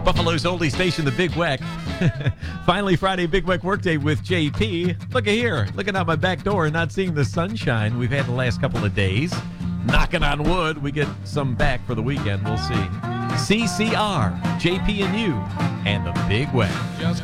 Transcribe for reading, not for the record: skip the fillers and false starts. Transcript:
Buffalo's oldie station, the Big Weck. Finally, Friday Big Weck Workday with JP. Look at here. Looking out my back door and not seeing the sunshine we've had the last couple of days. Knocking on wood. We get some back for the weekend. We'll see. CCR, JP and you, and the Big Weck. Just